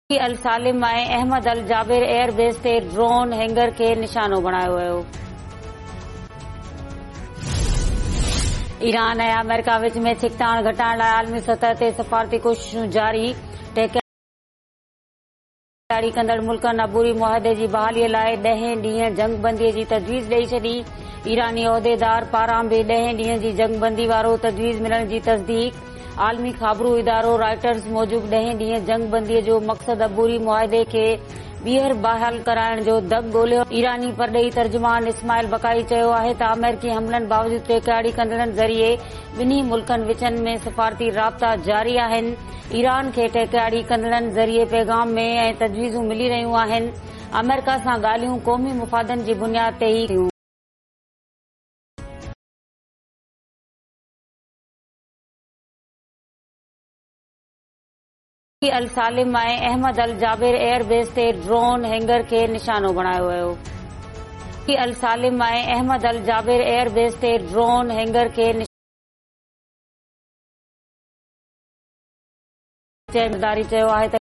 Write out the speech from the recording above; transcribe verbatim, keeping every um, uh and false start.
अल सालिम ऐं अहमद अल जाबिर एयरबेस ते ड्रोन हैंगर खे निशानो बणायो वियो। ईरान ऐं अमेरिका विच में छिकताण घटाइण लाइ आलमी सतह ते सफ़ारती कोशिशूं जारी। तैयारी कंदड़ मुल्कनि अबूरी मुआहदे जी बहालीअ लाइ ॾहें ॾींहं जंगबंदीअ जी तजवीज़ ॾेई छॾी। ईरानी उहिदेदार पारां बि ॾहें ॾींहं जी जंगबंदी वारो तजवीज़ मिलण जी तस्दीक। आलमी ख़बरू इदारो रॉयटर्स मूजिब ॾहें ॾींहं जंगबंदीअ जो मक़सद अबूरी मुआहदे खे ॿीहर बहाल कराइण जो दग ॻोल्हियो। ईरानी परॾेही तर्जुमान इस्माइल बकाई चयो आहे त अमेरिकी हमलनि बावजूद टेकाड़ी कंदड़नि ज़रिए ॿिन्ही मुल्कनि विचनि में सफ़ारती राब्ता जारी आहिनि। ईरान खे टेकाड़ी कंदड़नि ज़रिए पैगाम में ऐं तजवीज़ूं मिली रहियूं आहिनि। अमेरिका सां ॻाल्हियूं क़ौमी मुफ़ादनि जी बुनियाद ते ई थियूं। अल सालिम ऐं अहमद अल जाबिर एयरबेस ते ड्रोन हैंगर खे निशानो बणायो वियो। अल सालिम ऐं अहमद अल जाबिर एयरबेस ते ड्रोन हैंगर खे चयो आहे त